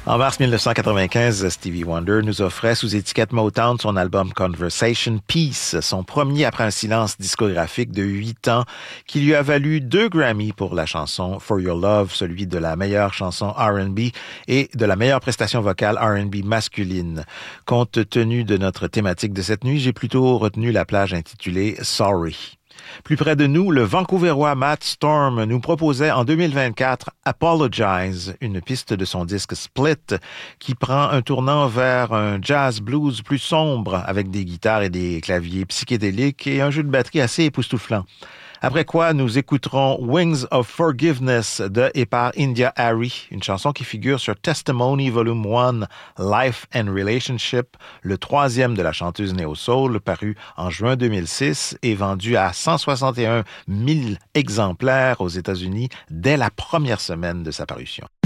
En mars 1995, Stevie Wonder nous offrait sous étiquette Motown son album Conversation Peace, son premier après un silence discographique de 8 ans qui lui a valu 2 Grammy pour la chanson For Your Love, celui de la meilleure chanson R&B et de la meilleure prestation vocale R&B masculine. Compte tenu de notre thématique de cette nuit, j'ai plutôt retenu la plage intitulée Sorry. Plus près de nous, le Vancouverois Matt Storm nous proposait en 2024 Apologize, une piste de son disque Split qui prend un tournant vers un jazz blues plus sombre avec des guitares et des claviers psychédéliques et un jeu de batterie assez époustouflant. Après quoi, nous écouterons Wings of Forgiveness de et par India Arie, une chanson qui figure sur Testimony Volume 1, Life and Relationship, le 3e de la chanteuse néo-soul, paru en juin 2006 et vendu à 161 000 exemplaires aux États-Unis dès la première semaine de sa parution.